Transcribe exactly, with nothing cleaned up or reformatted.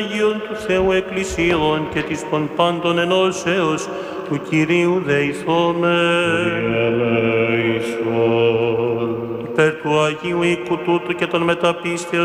Αγίων του Θεού Εκκλησίων και της των πάντων ενώσεως του Κυρίου δεηθώμε. Υπέρ του Αγίου οίκου τούτου και των μεταπίστεως